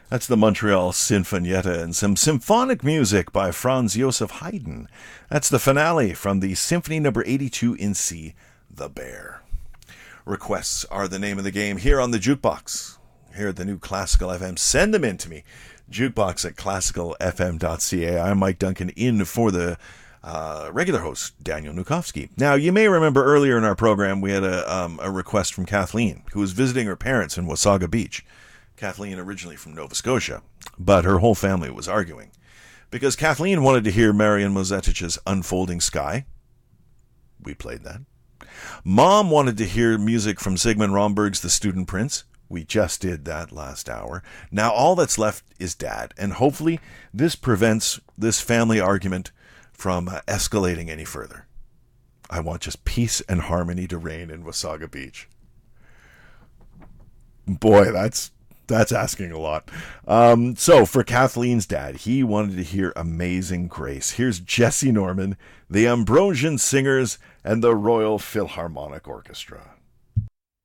That's the Montreal Sinfonietta and some symphonic music by Franz Joseph Haydn. That's the finale from the Symphony Number 82 in C, The Bear. Requests are the name of the game here on the Jukebox. Here at the new Classical FM. Send them in to me. Jukebox at classicalfm.ca. I'm Mike Duncan in for the regular host, Daniel Nukowski. Now, you may remember earlier in our program we had a request from Kathleen, who was visiting her parents in Wasaga Beach. Kathleen originally from Nova Scotia, but her whole family was arguing. Because Kathleen wanted to hear Marian Mozetich's Unfolding Sky. We played that. Mom wanted to hear music from Zygmunt Romberg's The Student Prince. We just did that last hour. Now all that's left is Dad, and hopefully this prevents this family argument from escalating any further. I want just peace and harmony to reign in Wasaga Beach. Boy, that's asking a lot. So for Kathleen's dad, he wanted to hear Amazing Grace. Here's Jesse Norman, the Ambrosian Singers, and the Royal Philharmonic Orchestra.